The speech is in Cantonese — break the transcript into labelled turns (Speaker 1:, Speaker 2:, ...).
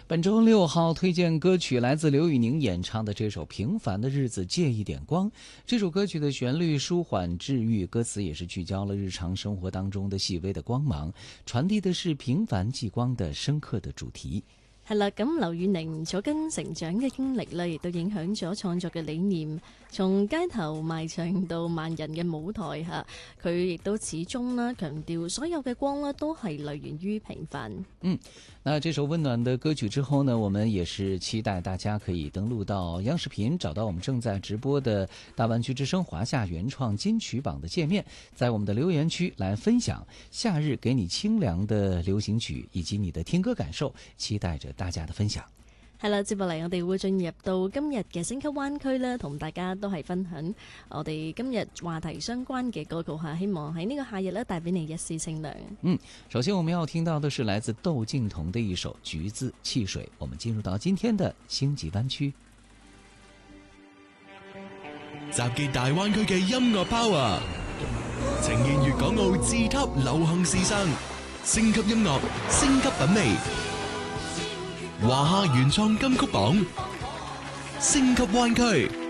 Speaker 1: 本周6号推荐歌曲来自刘宇宁演唱的这首《平凡的日子借一点光》。这首歌曲的旋律舒緩治愈，歌詞也是聚焦了日常生活當中的細微的光芒，傳遞的是平凡即光的深刻的主題。
Speaker 2: 係啦，咁劉宇寧草根成長嘅經歷咧，亦都影響咗創作嘅理念。從街頭賣唱到萬人嘅舞台嚇，佢亦都始終啦強調，所有嘅光啦都係來源於平凡。
Speaker 1: 那這首溫暖的歌曲之後呢，我們也是期待大家可以登錄到央視頻，找到我們正在直播的大灣區之聲華夏原創金曲榜的界面，在我們的留言區來分享夏日給你清涼的流行曲以及你的聽歌感受，期待着大家的分享。
Speaker 2: 係啦，接落嚟我哋會進入到今日嘅星級灣區啦，同大家都係分享我哋今日話題相關嘅歌曲嚇，希望喺呢個夏日咧帶俾你一絲清涼。
Speaker 1: 首先我們要聽到的是來自竇靖童的一首《橘子汽水》，我們進入到今天的星級灣區，
Speaker 3: 集結大灣區嘅音樂 power， 呈現粵港澳自級流行時尚，星級音樂，星級品味。華夏原創金曲榜，星級灣區。